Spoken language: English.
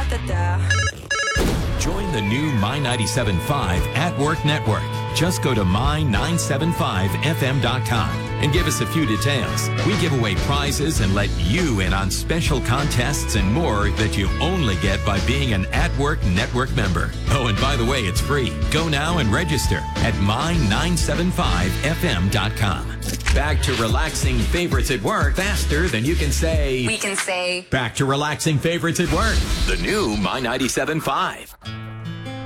Join the new My 97.5 at Work Network. Just go to my975fm.com and give us a few details. We give away prizes and let you in on special contests and more that you only get by being an At Work Network member. Oh, and by the way, it's free. Go now and register at my975fm.com. Back to relaxing favorites at work faster than you can say. We can say. Back to relaxing favorites at work. The new My 97.5.